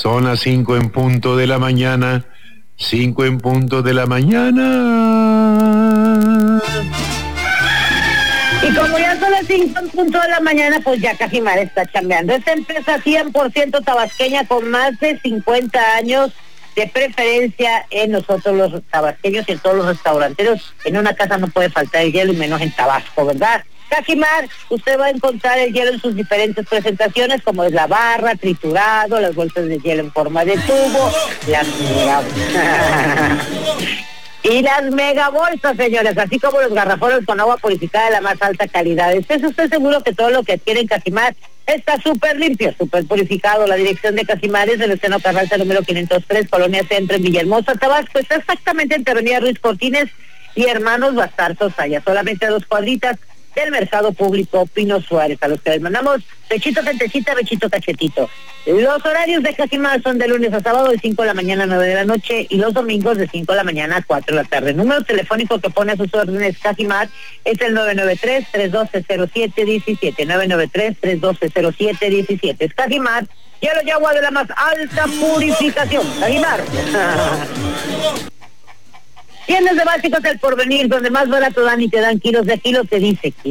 Son las 5 en punto de la mañana. 5 en punto de la mañana. Y como ya son las 5 en punto de la mañana, pues ya Cajimar está chambeando. Esta empresa 100% tabasqueña con más de 50 años de preferencia en nosotros los tabasqueños y en todos los restauranteros. En una casa no puede faltar el hielo y menos en Tabasco, ¿verdad? Cajimar, usted va a encontrar el hielo en sus diferentes presentaciones, como es la barra, triturado, las bolsas de hielo en forma de tubo, y las mega bolsas, señores, así como los garrafones con agua purificada de la más alta calidad. ¿Estés usted seguro que todo lo que adquiere en Cajimar está súper limpio, súper purificado? La dirección de Cajimar es en el Seno Carranza número 503, Colonia Centro, en Villahermosa, Tabasco. Está exactamente entre Avenida Ruiz Cortines y Hermanos Bastar Sosaya, solamente a 2 cuadritas del Mercado Público Pino Suárez, a los que les mandamos pechito, tentecita, bechito, cachetito. Los horarios de Cajimar son de lunes a sábado de 5 de la mañana a 9 de la noche y los domingos de 5 de la mañana a 4 de la tarde. El número telefónico que pone a sus órdenes Cajimar es el 993-312-0717, 993-312-0717. Es Cajimar, hielo y agua de la más alta purificación. Cajimar. Tiendas de básicos del Porvenir, donde más barato dan y te dan kilos de kilos, te dice